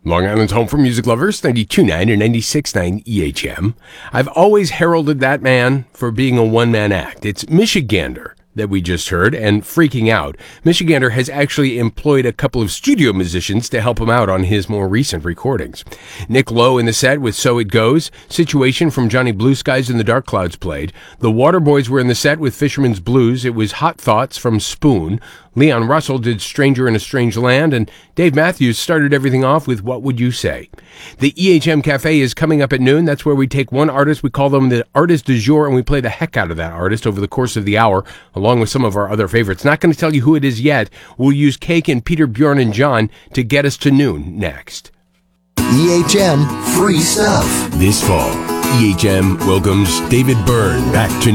Long Island's home for music lovers, 92.9 or 96.9 EHM. I've always heralded that man for being a one-man act. It's Michigander that we just heard, and Freaking Out. Michigander has actually employed a couple of studio musicians to help him out on his more recent recordings. Nick Lowe in the set with So It Goes. Situation from Johnny Blue Skies and the Dark Clouds played. The Waterboys were in the set with Fisherman's Blues. It was Hot Thoughts from Spoon. Leon Russell did Stranger in a Strange Land, and Dave Matthews started everything off with What Would You Say? The EHM Cafe is coming up at noon. That's where we take one artist, we call them the artist du jour, and we play the heck out of that artist over the course of the hour, along with some of our other favorites. Not going to tell you who it is yet. We'll use Cake and Peter, Bjorn, and John to get us to noon next. EHM Free Stuff. This fall, EHM welcomes David Byrne back to